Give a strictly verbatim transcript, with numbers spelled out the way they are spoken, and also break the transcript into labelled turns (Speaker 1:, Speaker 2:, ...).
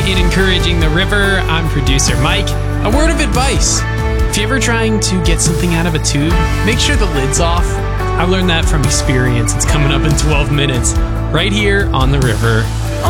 Speaker 1: in Encouraging the River. I'm producer Mike. A word of advice. If you're ever trying to get something out of a tube, make sure the lid's off. I learned that from experience. It's coming up in twelve minutes right here on the river.